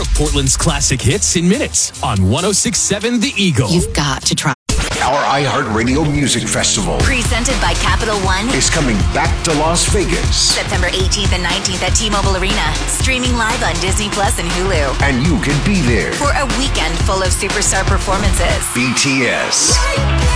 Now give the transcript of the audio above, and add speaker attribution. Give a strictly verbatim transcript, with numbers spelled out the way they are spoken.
Speaker 1: of Portland's classic hits in minutes on one oh six point seven The Eagle.
Speaker 2: You've got to try.
Speaker 3: Our iHeartRadio Music Festival
Speaker 4: presented by Capital One
Speaker 3: is coming back to Las Vegas.
Speaker 4: September eighteenth and nineteenth at T-Mobile Arena. Streaming live on Disney Plus and Hulu.
Speaker 3: And you can be there
Speaker 4: for a weekend full of superstar performances.
Speaker 3: B T S.